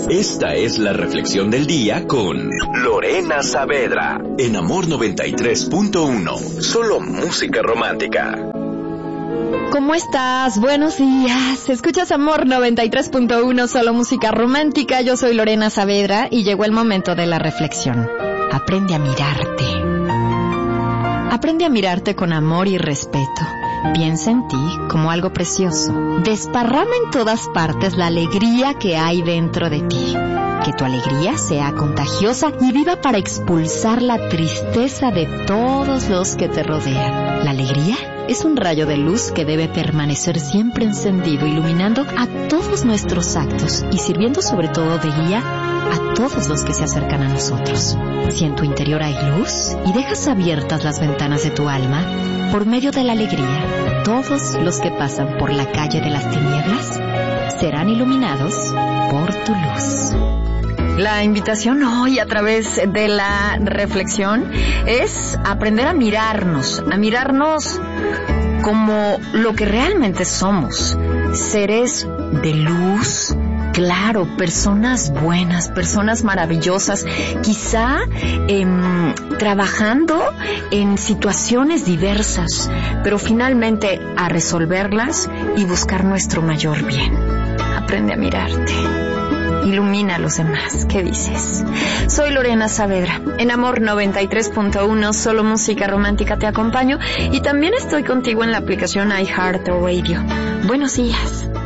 Esta es la reflexión del día con Lorena Saavedra en Amor 93.1. Solo música romántica. ¿Cómo estás? Buenos días. Escuchas Amor 93.1, solo música romántica. Yo soy Lorena Saavedra y llegó el momento de la reflexión. Aprende a mirarte. Aprende a mirarte con amor y respeto. Piensa en ti como algo precioso. Desparrama en todas partes la alegría que hay dentro de ti. Que tu alegría sea contagiosa y viva para expulsar la tristeza de todos los que te rodean. La alegría es un rayo de luz que debe permanecer siempre encendido, iluminando a todos nuestros actos y sirviendo sobre todo de guía a todos los que se acercan a nosotros. Si en tu interior hay luz y dejas abiertas las ventanas de tu alma, por medio de la alegría, todos los que pasan por la calle de las tinieblas serán iluminados por tu luz. La invitación hoy a través de la reflexión es aprender a mirarnos como lo que realmente somos, seres de luz. Claro, personas buenas, personas maravillosas, quizá trabajando en situaciones diversas, pero finalmente a resolverlas y buscar nuestro mayor bien. Aprende a mirarte. Ilumina a los demás. ¿Qué dices? Soy Lorena Saavedra. En Amor 93.1, solo música romántica te acompaño y también estoy contigo en la aplicación iHeartRadio. Buenos días.